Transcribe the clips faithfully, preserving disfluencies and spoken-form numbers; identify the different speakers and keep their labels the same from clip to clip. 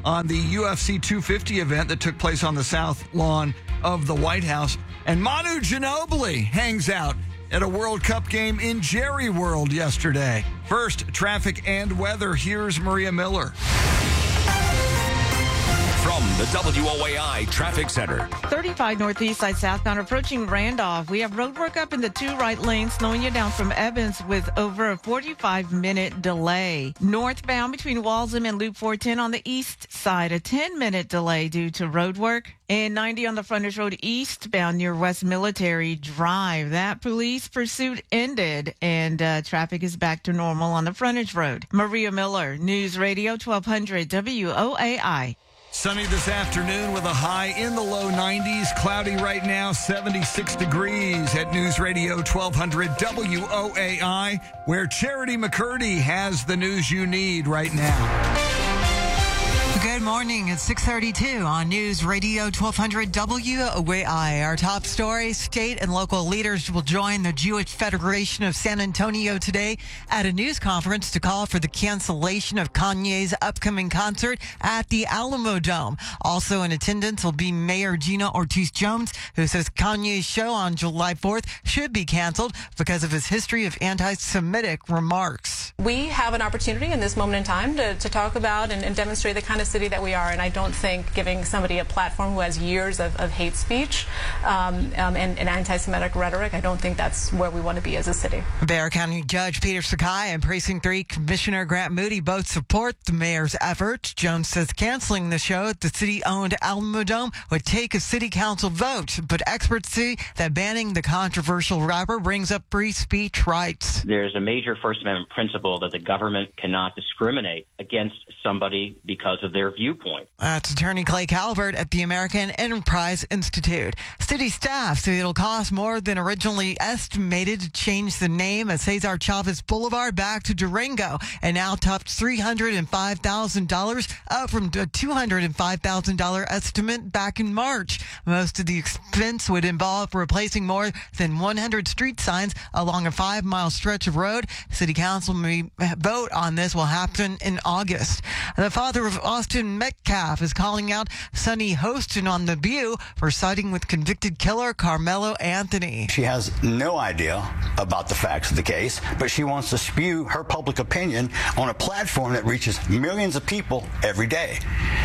Speaker 1: on the U F C two fifty event that took place on the south lawn of the White House. And Manu Ginobili hangs out at a World Cup game in Jerry World yesterday. First, traffic and weather. Here's Maria Miller.
Speaker 2: From the W O A I Traffic Center.
Speaker 3: thirty-five northeast side southbound approaching Randolph. We have road work up in the two right lanes, slowing you down from Evans with over a forty-five minute delay. Northbound between Walsham and Loop four ten on the east side, a ten minute delay due to road work. And ninety on the frontage road eastbound near West Military Drive. That police pursuit ended and uh, traffic is back to normal on the frontage road. Maria Miller, News Radio twelve hundred W O A I.
Speaker 1: Sunny this afternoon with a high in the low nineties. Cloudy right now, seventy-six degrees at News Radio twelve hundred W O A I, where Charity McCurdy has the news you need right now.
Speaker 4: Good morning. It's six thirty-two on News Radio twelve hundred W O A I. Our top story, state and local leaders will join the Jewish Federation of San Antonio today at a news conference to call for the cancellation of Kanye's upcoming concert at the Alamo Dome. Also in attendance will be Mayor Gina Ortiz-Jones, who says Kanye's show on July fourth should be canceled because of his history of anti-Semitic remarks.
Speaker 5: We have an opportunity in this moment in time to, to talk about and, and demonstrate the kind of city that we are, and I don't think giving somebody a platform who has years of, of hate speech um, um, and, and anti-Semitic rhetoric, I don't think that's where we want to be as a city.
Speaker 4: Bexar County Judge Peter Sakai and Precinct three Commissioner Grant Moody both support the mayor's efforts. Jones says canceling the show at the city-owned Alamo Dome would take a city council vote, but experts say that banning the controversial rapper brings up free speech rights.
Speaker 6: There's a major First Amendment principle that the government cannot discriminate against somebody because of their viewpoint.
Speaker 4: That's Attorney Clay Calvert at the American Enterprise Institute. City staff say it'll cost more than originally estimated to change the name of Cesar Chavez Boulevard back to Durango, and now topped three hundred five thousand dollars, up from a two hundred five thousand dollars estimate back in March. Most of the expense would involve replacing more than one hundred street signs along a five-mile stretch of road. City Council may vote on this will happen in August. The father of Austin Metcalf is calling out Sonny Hostin on The View for siding with convicted killer Carmelo Anthony.
Speaker 7: She has no idea about the facts of the case, but she wants to spew her public opinion on a platform that reaches millions of people every day.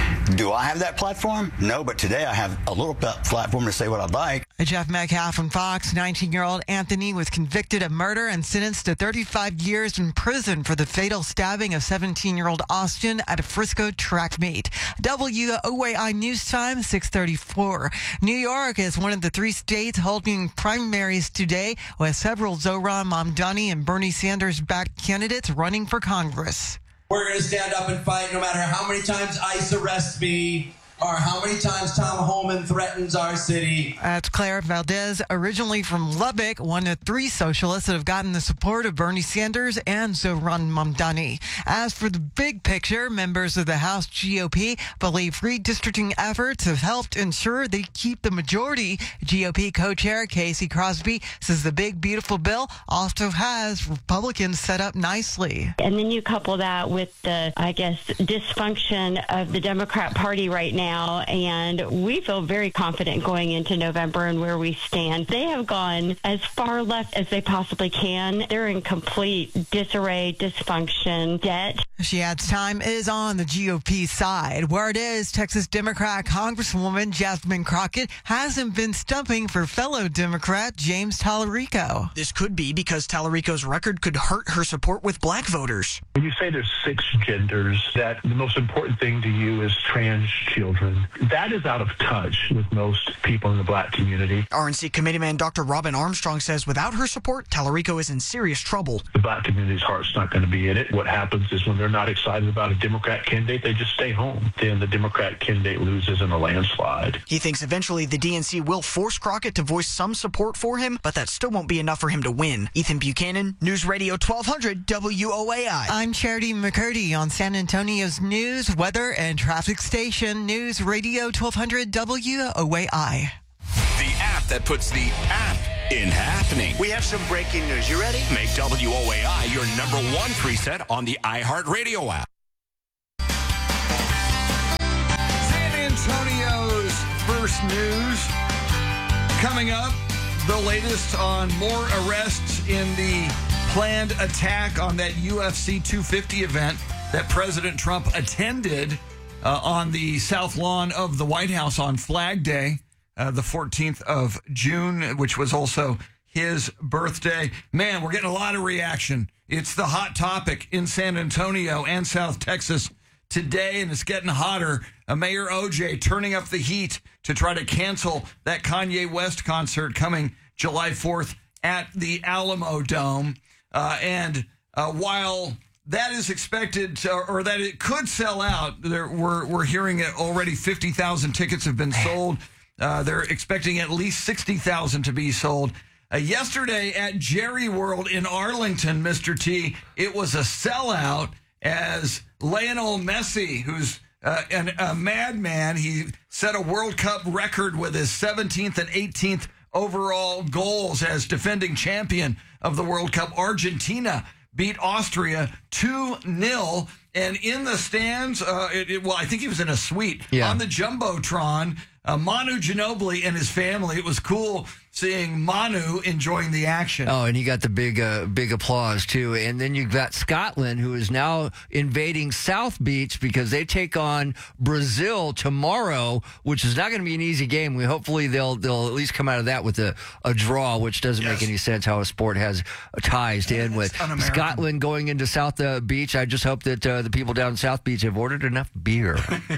Speaker 7: Do I have that platform? No, but today I have a little platform to say what I'd like.
Speaker 4: Jeff Metcalf from Fox. nineteen-year-old Anthony was convicted of murder and sentenced to thirty-five years in prison for the fatal stabbing of seventeen-year-old Austin at a Frisco track meet. W O A I News Time, six thirty-four. New York is one of the three states holding primaries today, with several Zohran Mamdani and Bernie Sanders-backed candidates running for Congress.
Speaker 8: We're going to stand up and fight no matter how many times ICE arrests me or how many times Tom Homan threatens our city.
Speaker 4: That's Claire Valdez, originally from Lubbock, one of three socialists that have gotten the support of Bernie Sanders and Zohran Mamdani. As for the big picture, members of the House G O P believe redistricting efforts have helped ensure they keep the majority. G O P co-chair Casey Crosby says the big, beautiful bill also has Republicans set up nicely.
Speaker 9: And then you couple that with the, I guess, dysfunction of the Democrat Party right now. And we feel very confident going into November and where we stand. They have gone as far left as they possibly can. They're in complete disarray, dysfunction, debt.
Speaker 4: She adds time is on the G O P side. Where it is, Texas Democrat Congresswoman Jasmine Crockett hasn't been stumping for fellow Democrat James Tallarico.
Speaker 10: This could be because Tallarico's record could hurt her support with black voters.
Speaker 11: When you say there's six genders, that the most important thing to you is trans children. That is out of touch with most people in the black community.
Speaker 10: R N C committeeman Doctor Robin Armstrong says without her support, Tallarico is in serious trouble.
Speaker 11: The black community's heart's not going to be in it. What happens is when they're not excited about a Democrat candidate, they just stay home. Then the Democrat candidate loses in a landslide.
Speaker 10: He thinks eventually the D N C will force Crockett to voice some support for him, but that still won't be enough for him to win. Ethan Buchanan, News Radio twelve hundred W O A I.
Speaker 4: I'm Charity McCurdy on San Antonio's news, weather, and traffic station. News Radio twelve hundred W O A I.
Speaker 2: The app that puts the app in happening.
Speaker 12: We have some breaking news. You ready?
Speaker 2: Make W O A I your number one preset on the iHeartRadio app.
Speaker 1: first news. Coming up, the latest on more arrests in the planned attack on that U F C two fifty event that President Trump attended uh, on the South Lawn of the White House on Flag Day, uh, the fourteenth of June, which was also his birthday. Man, we're getting a lot of reaction. It's the hot topic in San Antonio and South Texas today, and it's getting hotter. Uh, Mayor O J turning up the heat to try to cancel that Kanye West concert coming July fourth at the Alamo Dome. Uh, and uh, while that is expected to, or that it could sell out, there, we're, we're hearing it already fifty thousand tickets have been sold. Uh, they're expecting at least sixty thousand to be sold. Uh, yesterday at Jerry World in Arlington, Mister T, it was a sellout as Lionel Messi, who's uh, an, a madman, he set a World Cup record with his seventeenth and eighteenth overall goals as defending champion of the World Cup. Argentina beat Austria two nil. And in the stands, uh, it, it, well, I think he was in a suite
Speaker 13: yeah.
Speaker 1: on the Jumbotron. Uh, Manu Ginobili and his family. It was cool seeing Manu enjoying the action.
Speaker 13: Oh, and he got the big, uh, big applause too. And then you've got Scotland, who is now invading South Beach because they take on Brazil tomorrow, which is not going to be an easy game. We hopefully they'll they'll at least come out of that with a, a draw, which doesn't yes. make any sense how a sport has ties to end with. Scotland going into South uh, Beach. I just hope that uh, the people down South Beach have ordered enough beer.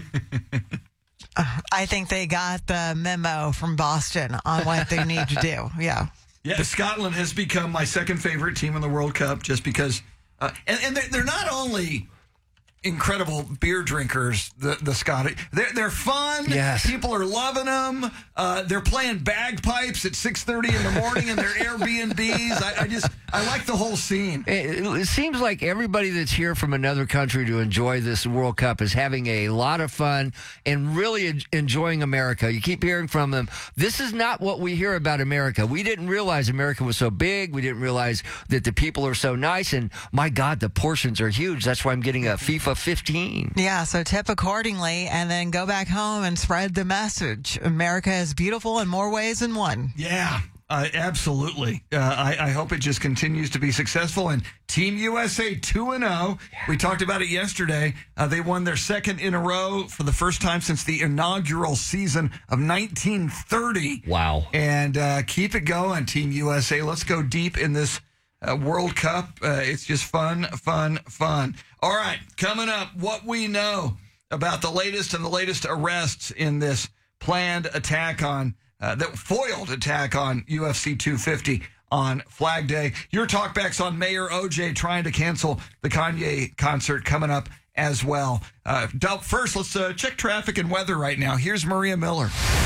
Speaker 4: I think they got the memo from Boston on what they need to do. Yeah.
Speaker 1: Yeah, Scotland has become my second favorite team in the World Cup just because, uh, and, and they're, they're not only incredible beer drinkers, the the Scottish. They're, they're fun.
Speaker 13: Yes.
Speaker 1: People are loving them. Uh, they're playing bagpipes at six thirty in the morning in their Airbnbs. I, I just, I like the whole scene.
Speaker 13: It, it seems like everybody that's here from another country to enjoy this World Cup is having a lot of fun and really en- enjoying America. You keep hearing from them, this is not what we hear about America. We didn't realize America was so big. We didn't realize that the people are so nice. And my God, the portions are huge. That's why I'm getting a FIFA fifteen.
Speaker 4: Yeah, so tip accordingly and then go back home and spread the message. America is beautiful in more ways than one.
Speaker 1: Yeah, uh, absolutely. Uh, I, I hope it just continues to be successful. And Team U S A two and oh. We talked about it yesterday. Uh, they won their second in a row for the first time since the inaugural season of nineteen thirty.
Speaker 13: Wow.
Speaker 1: And uh, keep it going, Team U S A. Let's go deep in this Uh, World Cup. Uh, it's just fun, fun, fun. All right, coming up, what we know about the latest and the latest arrests in this planned attack on, uh, that foiled attack on U F C two fifty on Flag Day. Your talkbacks on Mayor O J trying to cancel the Kanye concert coming up as well. Uh, first, let's uh, check traffic and weather right now. Here's Maria Miller.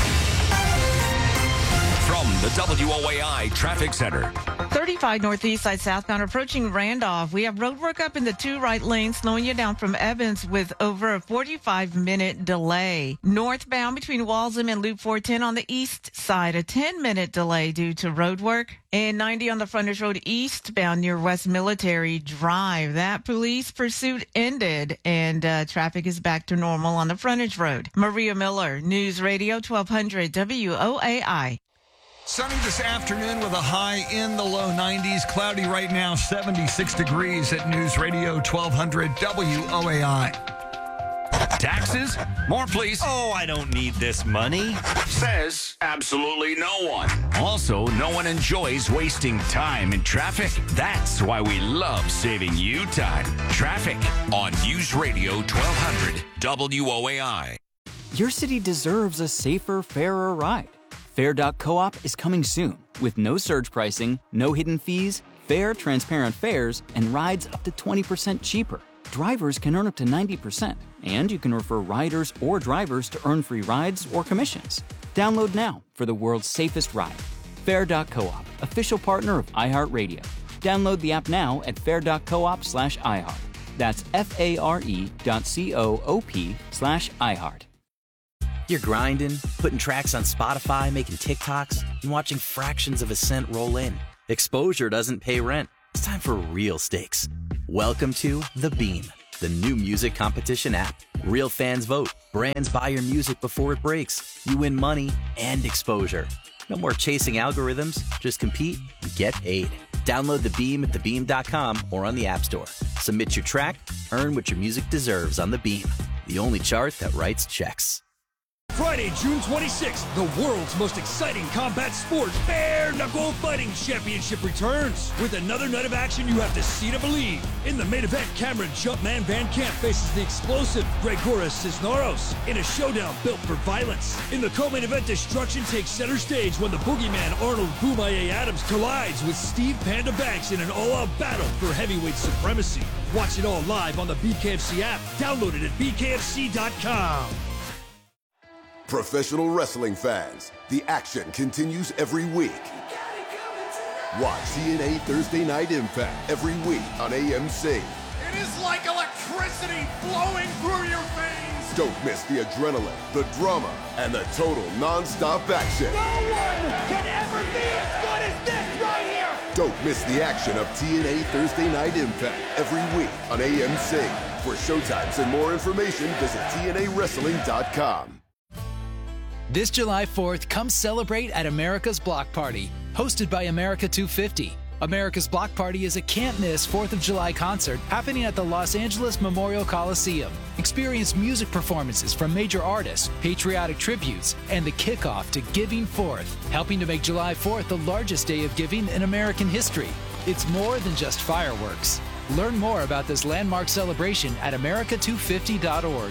Speaker 2: From the W O A I Traffic Center.
Speaker 3: thirty-five northeast side southbound approaching Randolph. We have road work up in the two right lanes, slowing you down from Evans with over a forty-five minute delay. Northbound between Walsham and Loop four ten on the east side, a ten minute delay due to road work. And ninety on the frontage road eastbound near West Military Drive. That police pursuit ended and uh, traffic is back to normal on the frontage road. Maria Miller, News Radio twelve hundred W O A I.
Speaker 1: Sunny this afternoon with a high in the low nineties. Cloudy right now, seventy-six degrees at News Radio twelve hundred W O A I.
Speaker 2: Taxes? More, please.
Speaker 12: Oh, I don't need this money.
Speaker 2: Says absolutely no one. Also, no one enjoys wasting time in traffic. That's why we love saving you time. Traffic on News Radio twelve hundred W O A I.
Speaker 14: Your city deserves a safer, fairer ride. Fair dot coop is coming soon with no surge pricing, no hidden fees, fair, transparent fares, and rides up to twenty percent cheaper. Drivers can earn up to ninety percent, and you can refer riders or drivers to earn free rides or commissions. Download now for the world's safest ride. Fair dot coop, official partner of iHeartRadio. Download the app now at fair dot coop slash iHeart. That's F-A-R-E dot C-O-O-P slash iHeart.
Speaker 15: You're grinding, putting tracks on Spotify, making TikToks, and watching fractions of a cent roll in. Exposure doesn't pay rent. It's time for real stakes. Welcome to The Beam. the new music competition app. Real fans vote. Brands buy your music before it breaks. You win money and exposure. No more chasing algorithms. Just compete and get paid. Download the Beam at the beam dot com or on the App Store. Submit your track. Earn what your music deserves on the Beam, the only chart that writes checks.
Speaker 16: Friday, June twenty-sixth, the world's most exciting combat sport, Bare Knuckle Fighting Championship returns. With another night of action you have to see to believe. In the main event, Cameron Jumpman Van Camp faces the explosive Gregoras Cisneros in a showdown built for violence. In the co-main event, destruction takes center stage when the boogeyman Arnold Boomaye Adams collides with Steve Panda Banks in an all-out battle for heavyweight supremacy. Watch it all live on the B K F C app. Download it at B K F C dot com.
Speaker 17: Professional wrestling fans, the action continues every week. Watch T N A Thursday Night Impact every week on A M C.
Speaker 18: It is like electricity flowing through your veins.
Speaker 17: Don't miss the adrenaline, the drama, and the total non-stop action.
Speaker 18: No one can ever be as good as this right here.
Speaker 17: Don't miss the action of T N A Thursday Night Impact every week on A M C. For showtimes and more information, visit T N A wrestling dot com.
Speaker 19: This July fourth, come celebrate at America's Block Party, hosted by America two fifty. America's Block Party is a can't-miss fourth of July concert happening at the Los Angeles Memorial Coliseum. Experience music performances from major artists, patriotic tributes, and the kickoff to Giving Fourth, helping to make July fourth the largest day of giving in American history. It's more than just fireworks. Learn more about this landmark celebration at America two fifty dot org.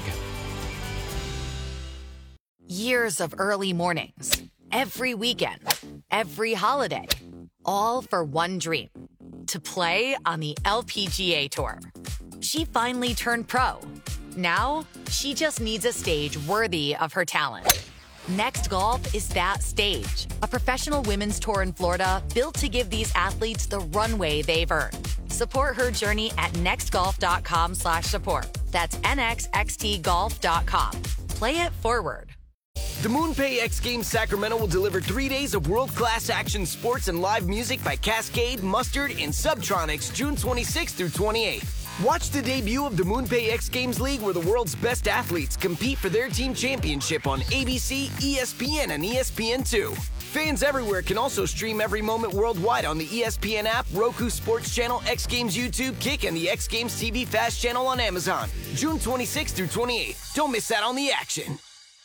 Speaker 20: Years of early mornings, every weekend, every holiday, all for one dream, to play on the L P G A Tour. She finally turned pro. Now, she just needs a stage worthy of her talent. Next Golf is that stage, a professional women's tour in Florida built to give these athletes the runway they've earned. Support her journey at nextgolf.com slash support. That's N X X T golf dot com. Play it forward.
Speaker 21: The MoonPay X Games Sacramento will deliver three days of world-class action sports and live music by Cascade, Mustard, and Subtronics June twenty-sixth through twenty-eighth. Watch the debut of the MoonPay X Games League where the world's best athletes compete for their team championship on A B C, E S P N, and E S P N two. Fans everywhere can also stream every moment worldwide on the E S P N app, Roku Sports Channel, X Games YouTube, Kick, and the X Games T V Fast Channel on Amazon. June twenty-sixth through twenty-eighth. Don't miss out on the action.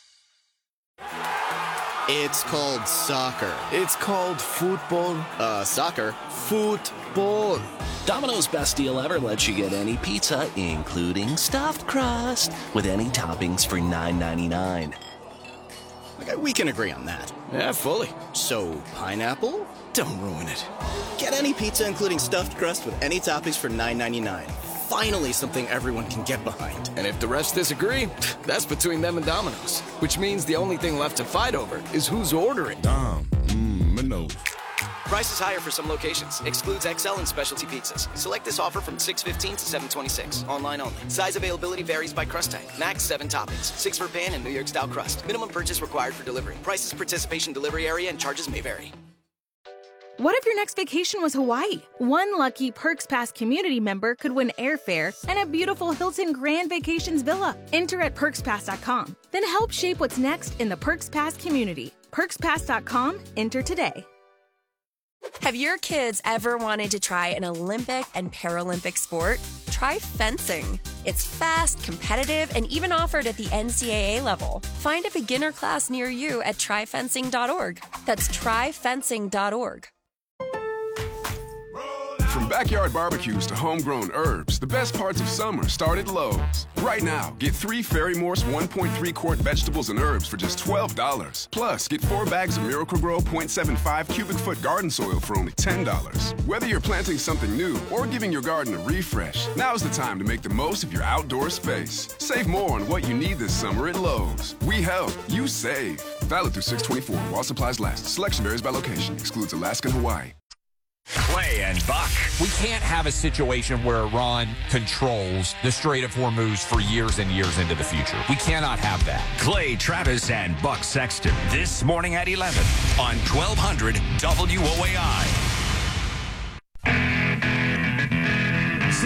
Speaker 22: It's called soccer. It's called football. Uh, soccer. Football.
Speaker 23: Domino's Best Deal Ever lets you get any pizza, including stuffed crust, with any toppings for nine ninety-nine.
Speaker 22: Okay, we can agree on that.
Speaker 23: Yeah, fully.
Speaker 22: So, pineapple? Don't ruin it. Get any pizza, including stuffed crust, with any toppings for nine ninety-nine. Finally, something everyone can get behind.
Speaker 24: And if the rest disagree, that's between them and Domino's. Which means the only thing left to fight over is who's ordering.
Speaker 25: Dom, mmm, Minos.
Speaker 21: Price is higher for some locations. Excludes X L and specialty pizzas. Select this offer from six fifteen to seven twenty-six. Online only. Size availability varies by crust type. Max seven toppings. Six for pan and New York style crust. Minimum purchase required for delivery. Prices, participation, delivery area, and charges may vary.
Speaker 26: What if your next vacation was Hawaii? One lucky Perks Pass community member could win airfare and a beautiful Hilton Grand Vacations villa. Enter at perks pass dot com. Then help shape what's next in the Perks Pass community. perks pass dot com. Enter today.
Speaker 27: Have your kids ever wanted to try an Olympic and Paralympic sport? Try fencing. It's fast, competitive, and even offered at the N C double A level. Find a beginner class near you at try fencing dot org. That's try fencing dot org.
Speaker 28: From backyard barbecues to homegrown herbs, the best parts of summer start at Lowe's. Right now, get three Fairy Morse one point three quart vegetables and herbs for just twelve dollars. Plus, get four bags of Miracle-Gro point seven five cubic foot garden soil for only ten dollars. Whether you're planting something new or giving your garden a refresh, now's the time to make the most of your outdoor space. Save more on what you need this summer at Lowe's. We help, you save. Valid through six twenty-four while supplies last. Selection varies by location. Excludes Alaska and Hawaii.
Speaker 2: Clay and Buck.
Speaker 29: We can't have a situation where Iran controls the Strait of Hormuz for years and years into the future. We cannot have that.
Speaker 2: Clay Travis and Buck Sexton this morning at eleven on twelve hundred W O A I.
Speaker 1: San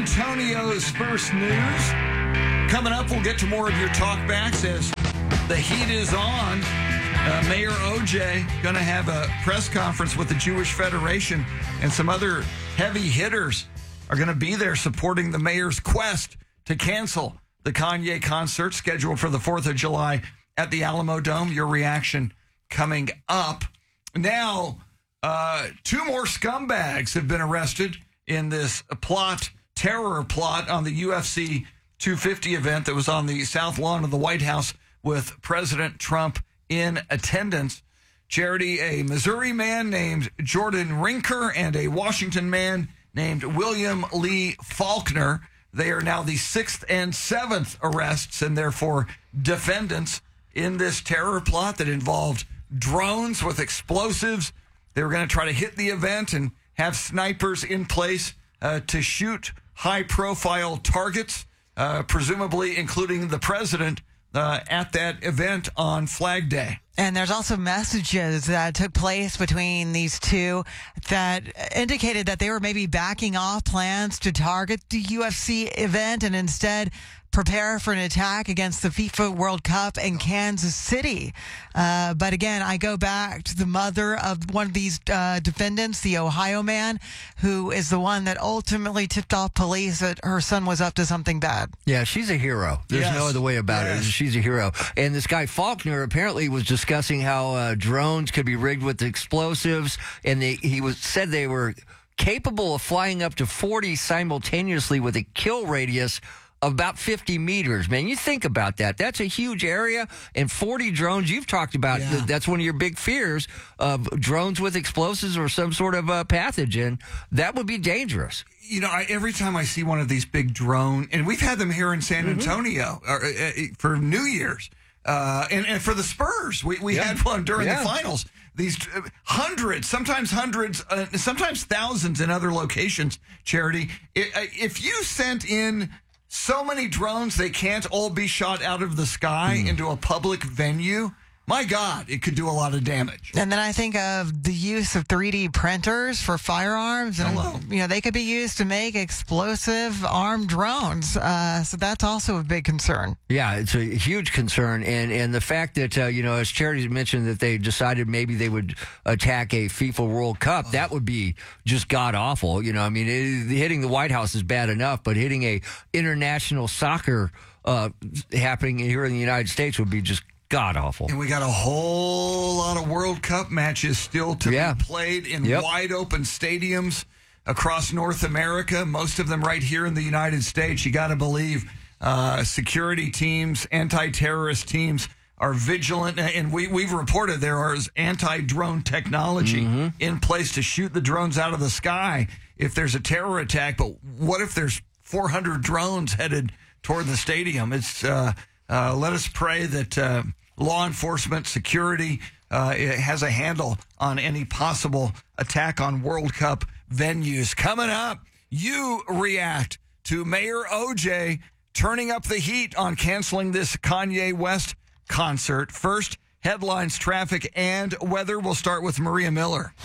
Speaker 1: Antonio's first news. Coming up, we'll get to more of your talkbacks as the heat is on. Uh, Mayor O J going to have a press conference with the Jewish Federation, and some other heavy hitters are going to be there supporting the mayor's quest to cancel the Kanye concert scheduled for the fourth of July at the Alamo Dome. Your reaction coming up. Now, uh, two more scumbags have been arrested in this plot, terror plot on the U F C two fifty event that was on the south lawn of the White House with President Trump in attendance. Charity, a Missouri man named Jordan Rinker and a Washington man named William Lee Faulkner. They are now the sixth and seventh arrests and therefore defendants in this terror plot that involved drones with explosives. They were going to try to hit the event and have snipers in place uh, to shoot high-profile targets, uh, presumably including the president, Uh, at that event on Flag Day.
Speaker 4: And there's also messages that took place between these two that indicated that they were maybe backing off plans to target the U F C event and instead prepare for an attack against the FIFA World Cup in Kansas City. Uh, but again, I go back to the mother of one of these uh, defendants, the Ohio man, who is the one that ultimately tipped off police that her son was up to something bad.
Speaker 5: Yeah, she's a hero. There's
Speaker 1: Yes.
Speaker 5: no other way about
Speaker 1: Yes.
Speaker 5: it. She's a hero. And this guy Faulkner apparently was discussing how uh, drones could be rigged with explosives, and they, he was said they were capable of flying up to forty simultaneously with a kill radius of about fifty meters. Man, you think about that. That's a huge area, and forty drones. You've talked about
Speaker 1: Yeah.
Speaker 5: th- that's one of your big fears of drones with explosives or some sort of uh, pathogen. That would be dangerous.
Speaker 1: You know, I, every time I see one of these big drone, and we've had them here in San Antonio uh, uh, for New Year's, uh, and, and for the Spurs. We, we
Speaker 5: Yeah.
Speaker 1: had one during
Speaker 5: Yeah.
Speaker 1: the finals. These uh, hundreds, sometimes hundreds, uh, sometimes thousands in other locations, Charity. I- I- If you sent in so many drones they can't all be shot out of the sky
Speaker 5: Mm.
Speaker 1: into a public venue, my God, it could do a lot of damage.
Speaker 4: And then I think of the use of three D printers for firearms. And,
Speaker 1: Hello.
Speaker 4: you know, they could be used to make explosive armed drones. Uh, so that's also a big concern.
Speaker 5: Yeah, it's a huge concern, and and the fact that uh, you know, as Charity mentioned, that they decided maybe they would attack a FIFA World Cup, that would be just god awful. You know, I mean, it, hitting the White House is bad enough, but hitting a international soccer uh, happening here in the United States would be just god awful.
Speaker 1: And we got a whole lot of World Cup matches still to
Speaker 5: Yeah.
Speaker 1: be played in
Speaker 5: Yep.
Speaker 1: wide open stadiums across North America, most of them right here in the United States. You got to believe uh, security teams, anti-terrorist teams are vigilant. And we, we've reported there is anti-drone technology
Speaker 5: Mm-hmm.
Speaker 1: in place to shoot the drones out of the sky if there's a terror attack. But what if there's four hundred drones headed toward the stadium? It's uh, uh, let us pray that uh, law enforcement, security uh, it has a handle on any possible attack on World Cup venues. Coming up, you react to Mayor O J turning up the heat on canceling this Kanye West concert. First, headlines, traffic, and weather. We'll start with Maria Miller.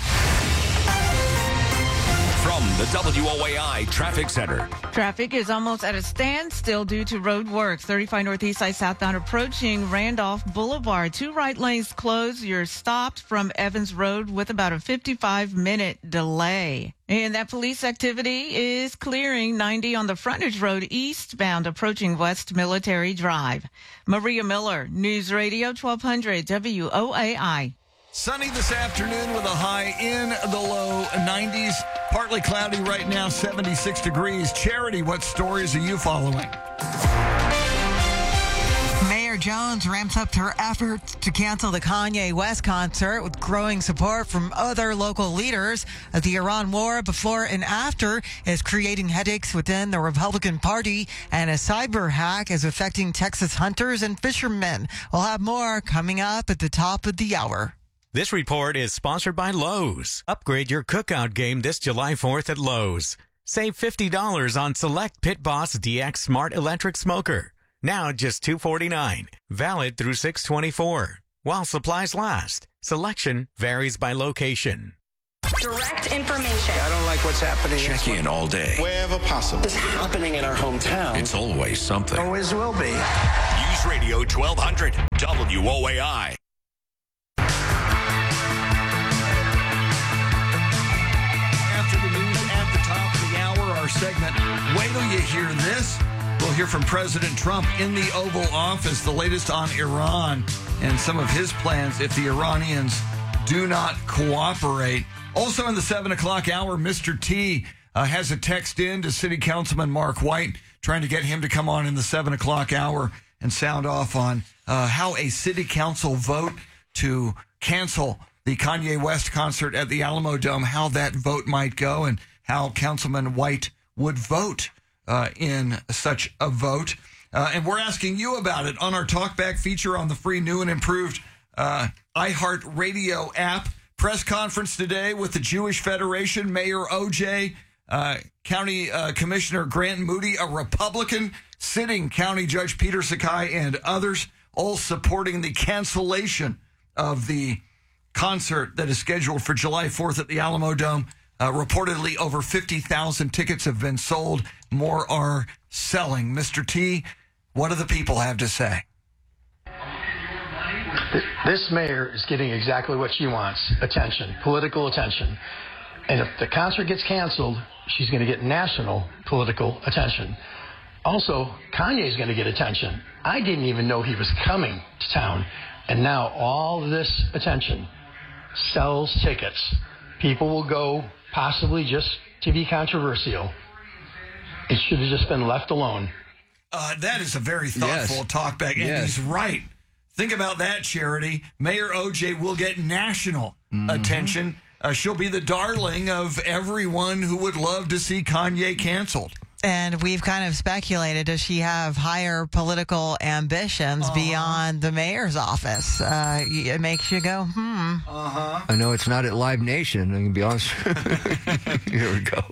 Speaker 2: From the W O A I Traffic Center.
Speaker 3: Traffic is almost at a standstill due to road works. thirty-five Northeast Side southbound approaching Randolph Boulevard. Two right lanes closed. You're stopped from Evans Road with about a fifty-five minute delay. And that police activity is clearing ninety on the frontage road eastbound approaching West Military Drive. Maria Miller, News Radio twelve hundred W O A I.
Speaker 1: Sunny this afternoon with a high in the low nineties. Partly cloudy right now, seventy-six degrees. Charity, what stories are you following?
Speaker 4: Mayor Jones ramps up her efforts to cancel the Kanye West concert with growing support from other local leaders. The Iran war before and after is creating headaches within the Republican Party, and a cyber hack is affecting Texas hunters and fishermen. We'll have more coming up at the top of the hour.
Speaker 12: This report is sponsored by Lowe's. Upgrade your cookout game this July fourth at Lowe's. Save fifty dollars on select Pit Boss D X Smart Electric Smoker. Now just two hundred forty-nine dollars. Valid through six twenty-four. While supplies last. Selection varies by location.
Speaker 6: Direct information.
Speaker 2: I don't like what's happening. Check in all day.
Speaker 23: Wherever possible.
Speaker 22: What's happening in our hometown?
Speaker 2: It's always something.
Speaker 23: Always will be.
Speaker 2: News Radio twelve hundred W O A I.
Speaker 1: After the news at the top of the hour, our segment, Wait Till You Hear This. We'll hear from President Trump in the Oval Office, the latest on Iran and some of his plans if the Iranians do not cooperate. Also in the seven o'clock hour, Mister T uh, has a text in to City Councilman Mark White, trying to get him to come on in the seven o'clock hour and sound off on uh, how a city council vote to cancel the Kanye West concert at the Alamo Dome, how that vote might go and how Councilman White would vote uh, in such a vote. Uh, and we're asking you about it on our Talkback feature on the free, new, and improved uh, iHeartRadio app. Press conference today with the Jewish Federation, Mayor O J, uh, County uh, Commissioner Grant Moody, a Republican, sitting County Judge Peter Sakai, and others, all supporting the cancellation of the concert that is scheduled for July fourth at the Alamo Dome. Uh, reportedly, over fifty thousand tickets have been sold. More are selling. Mister T, what do the people have to say?
Speaker 7: This mayor is getting exactly what she wants, attention, political attention. And if the concert gets canceled, she's going to get national political attention. Also, Kanye's going to get attention. I didn't even know he was coming to town. And now all this attention sells tickets. People will go possibly just to be controversial. It should have just been left alone.
Speaker 1: Uh, that is a very thoughtful
Speaker 7: Yes.
Speaker 1: talkback, and
Speaker 7: Yes.
Speaker 1: he's right. Think about that, Charity. Mayor O J will get national
Speaker 7: Mm-hmm.
Speaker 1: attention. Uh, she'll be the darling of everyone who would love to see Kanye canceled.
Speaker 4: And we've kind of speculated, does she have higher political ambitions
Speaker 1: Uh-huh.
Speaker 4: beyond the mayor's office? Uh, it makes you go, hmm.
Speaker 1: Uh-huh.
Speaker 5: I know it's not at Live Nation. I can be honest. Here we go.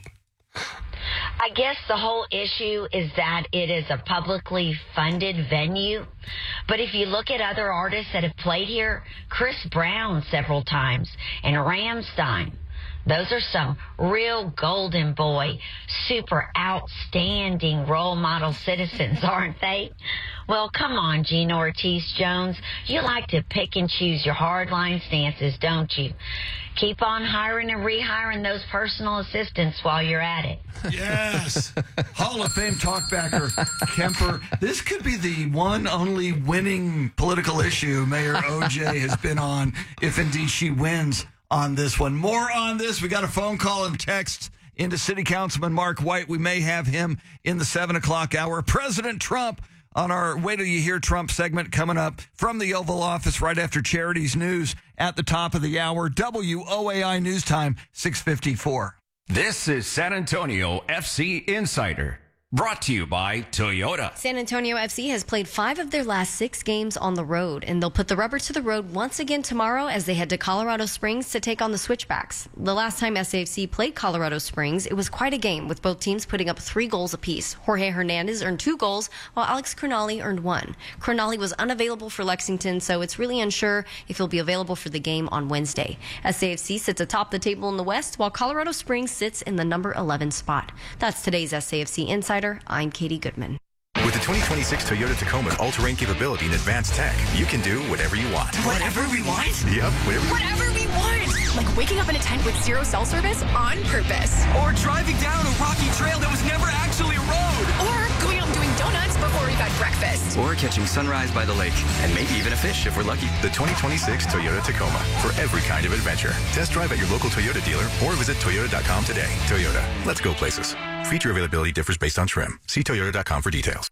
Speaker 8: I guess the whole issue is that it is a publicly funded venue. But if you look at other artists that have played here, Chris Brown several times and Rammstein, those are some real golden boy, super outstanding role model citizens, aren't they? Well, come on, Gina Ortiz-Jones. You like to pick and choose your hardline stances, don't you? Keep on hiring and rehiring those personal assistants while you're at it.
Speaker 1: Yes. Hall of Fame talkbacker Kemper. This could be the one only winning political issue Mayor O J has been on, if indeed she wins on this one. More on this. We got a phone call and text into City Councilman Mark White. We may have him in the seven o'clock hour. President Trump on our Wait Till You Hear Trump segment coming up from the Oval Office right after Charity's News at the top of the hour. W O A I News Time, six fifty-four.
Speaker 2: This is San Antonio F C Insider, brought to you by Toyota.
Speaker 9: San Antonio F C has played five of their last six games on the road, and they'll put the rubber to the road once again tomorrow as they head to Colorado Springs to take on the Switchbacks. The last time S A F C played Colorado Springs, it was quite a game, with both teams putting up three goals apiece. Jorge Hernandez earned two goals, while Alex Crognali earned one. Crognali was unavailable for Lexington, so it's really unsure if he'll be available for the game on Wednesday. S A F C sits atop the table in the West, while Colorado Springs sits in the number eleven spot. That's today's S A F C Insider. I'm Katie Goodman.
Speaker 10: With the twenty twenty-six Toyota Tacoma all-terrain capability and advanced tech, you can do whatever you want.
Speaker 11: Whatever we want?
Speaker 10: Yep, whatever you
Speaker 11: Whatever we want! Like waking up in a tent with zero cell service on purpose.
Speaker 13: Or driving down a rocky trail that was never actually a road.
Speaker 11: Or going out and doing donuts before we've had breakfast.
Speaker 10: Or catching sunrise by the lake, and maybe even a fish if we're lucky. The twenty twenty-six Toyota Tacoma, for every kind of adventure. Test drive at your local Toyota dealer or visit toyota dot com today. Toyota, let's go places. Feature availability differs based on trim. See toyota dot com for details.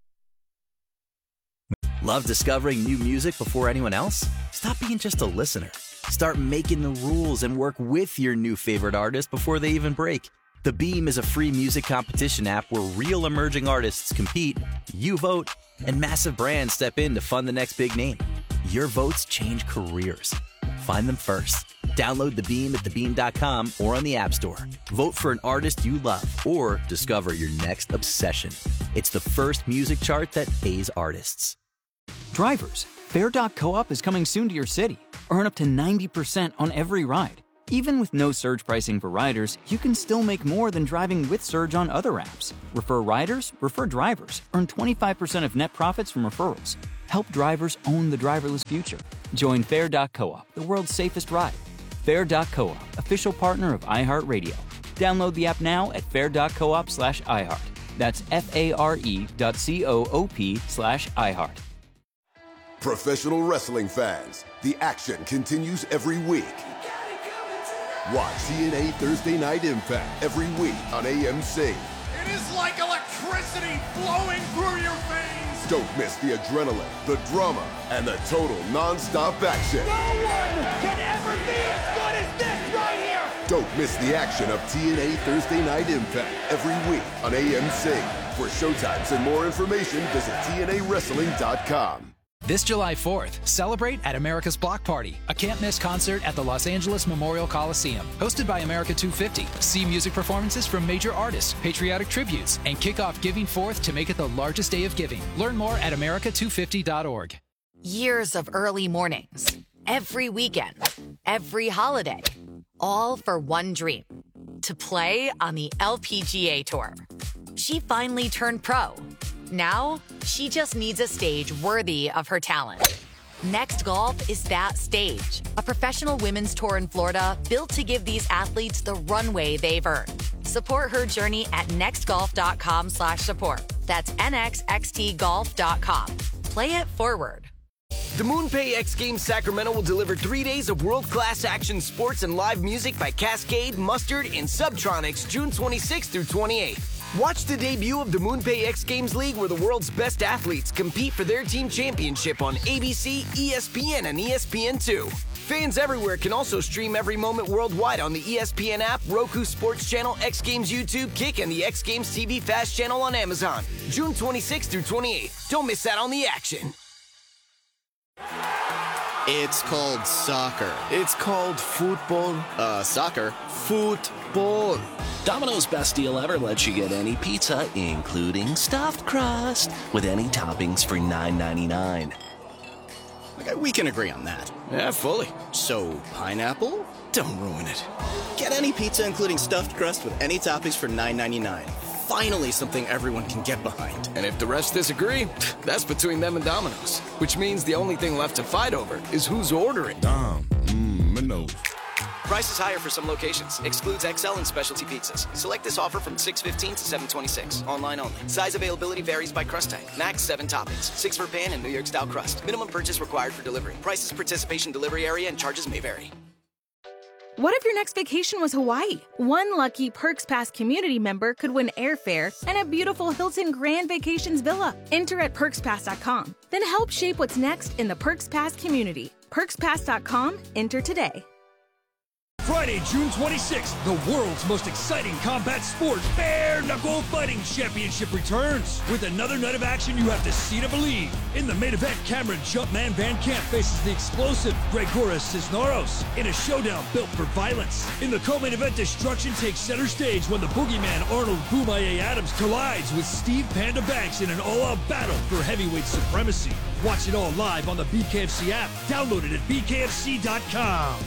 Speaker 14: Love discovering new music before anyone else? Stop being just a listener. Start making the rules and work with your new favorite artist before they even break. The Beam is a free music competition app where real emerging artists compete, you vote, and massive brands step in to fund the next big name. Your votes change careers. Find them first. Download The Beam at the beam dot com or on the App Store. Vote for an artist you love or discover your next obsession. It's the first music chart that pays artists.
Speaker 15: Drivers, Fair dot co op is coming soon to your city. Earn up to ninety percent on every ride.
Speaker 6: Even with no surge pricing for riders, you can still make more than driving with Surge on other apps. Refer riders, refer drivers. Earn twenty-five percent of net profits from referrals. Help drivers own the driverless future. Join Fair dot coop, the world's safest ride. Fair dot coop, official partner of iHeartRadio. Download the app now at fair dot coop slash iHeart. That's F-A-R-E dot C-O-O-P slash iHeart.
Speaker 15: Professional wrestling fans, the action continues every week. Watch T N A Thursday Night Impact every week on A M C.
Speaker 16: It is like electricity flowing through your veins.
Speaker 15: Don't miss the adrenaline, the drama, and the total non-stop action.
Speaker 16: No one can ever be as good as this right here.
Speaker 15: Don't miss the action of T N A Thursday Night Impact every week on A M C. For showtimes and more information, visit T N A wrestling dot com.
Speaker 17: This July fourth, celebrate at America's Block Party, a can't-miss concert at the Los Angeles Memorial Coliseum. Hosted by America two fifty, see music performances from major artists, patriotic tributes, and kick off Giving Fourth to make it the largest day of giving. Learn more at America two fifty dot org.
Speaker 18: Years of early mornings, every weekend, every holiday, all for one dream, to play on the L P G A Tour. She finally turned pro. Now, she just needs a stage worthy of her talent. Next Golf is that stage. A professional women's tour in Florida built to give these athletes the runway they've earned. Support her journey at nextgolf.com slash support. That's N X X T golf dot com. Play it forward.
Speaker 21: The MoonPay X Games Sacramento will deliver three days of world-class action sports and live music by Cascade, Mustard, and Subtronics June twenty-sixth through twenty-eighth. Watch the debut of the MoonPay X Games League, where the world's best athletes compete for their team championship on A B C, E S P N, and E S P N two. Fans everywhere can also stream every moment worldwide on the E S P N app, Roku Sports Channel, X Games YouTube, Kick, and the X Games T V Fast Channel on Amazon. June twenty-sixth through twenty-eighth. Don't miss out on the action.
Speaker 22: It's called soccer. It's called football. Uh, soccer. Football.
Speaker 23: Domino's Best Deal Ever lets you get any pizza, including stuffed crust, with any toppings for nine ninety-nine.
Speaker 22: Okay, we can agree on that.
Speaker 21: Yeah, fully.
Speaker 22: So, pineapple? Don't ruin it. Get any pizza, including stuffed crust, with any toppings for nine ninety-nine. Finally, something everyone can get behind.
Speaker 21: And if the rest disagree, that's between them and Domino's. Which means the only thing left to fight over is who's ordering.
Speaker 28: Dom, mmm, no.
Speaker 21: Price is higher for some locations. Excludes X L and specialty pizzas. Select this offer from six fifteen to seven twenty-six. Online only. Size availability varies by crust type. Max seven toppings. Six for pan and New York style crust. Minimum purchase required for delivery. Prices, participation, delivery area, and charges may vary.
Speaker 26: What if your next vacation was Hawaii? One lucky Perks Pass community member could win airfare and a beautiful Hilton Grand Vacations villa. Enter at perks pass dot com. Then help shape what's next in the Perks Pass community. perks pass dot com. Enter today.
Speaker 19: Friday, June twenty-sixth, the world's most exciting combat sport, Bare Knuckle Fighting Championship returns. With another night of action you have to see to believe. In the main event, Cameron Jumpman Van Camp faces the explosive Gregoras Cisneros in a showdown built for violence. In the co-main event, destruction takes center stage when the boogeyman Arnold Boomaye Adams collides with Steve Panda Banks in an all-out battle for heavyweight supremacy. Watch it all live on the B K F C app. Download it at B K F C dot com.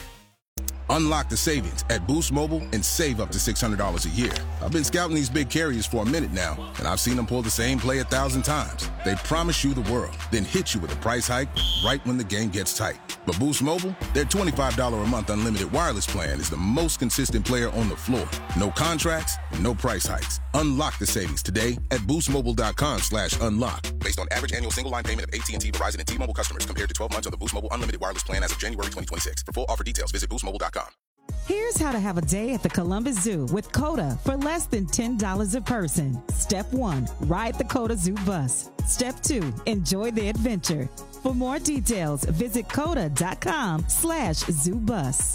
Speaker 28: Unlock the savings at Boost Mobile and save up to six hundred dollars a year. I've been scouting these big carriers for a minute now, and I've seen them pull the same play a thousand times. They promise you the world, then hit you with a price hike right when the game gets tight. But Boost Mobile, their twenty-five dollars a month unlimited wireless plan is the most consistent player on the floor. No contracts, no price hikes. Unlock the savings today at boost mobile dot com slash unlock. Based on average annual single line payment of A T and T, Verizon, and T-Mobile customers compared to twelve months of the Boost Mobile unlimited wireless plan as of January twenty twenty-six. For full offer details, visit boost mobile dot com.
Speaker 20: Here's how to have a day at the Columbus Zoo with COTA for less than ten dollars a person. Step one, ride the COTA Zoo bus. Step two, enjoy the adventure. For more details, visit coda dot com slash zoo bus.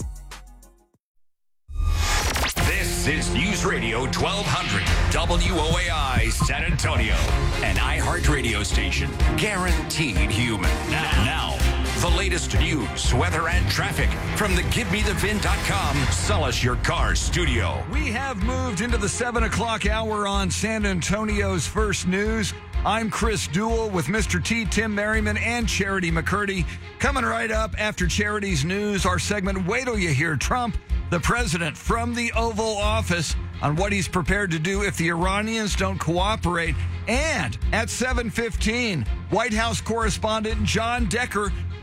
Speaker 2: This is News Radio twelve hundred W O A I San Antonio, an iHeart radio station, guaranteed human. Now, now, the latest news, weather, and traffic from the give me the vin dot com Sell Us Your Car studio.
Speaker 1: We have moved into the seven o'clock hour on San Antonio's First News. I'm Chris Duell with Mister T, Tim Merriman, and Charity McCurdy. Coming right up after Charity's news, our segment, Wait Till You Hear Trump, the president from the Oval Office, on what he's prepared to do if the Iranians don't cooperate. And at seven fifteen, White House correspondent John Decker